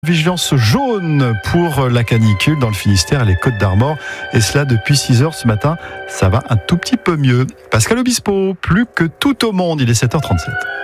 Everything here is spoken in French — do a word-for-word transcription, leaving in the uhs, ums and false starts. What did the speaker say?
Vigilance jaune pour la canicule dans le Finistère et les Côtes-d'Armor. Et cela depuis six heures ce matin. Ça va un tout petit peu mieux. Pascal Obispo, plus que tout au monde, il est sept heures trente-sept.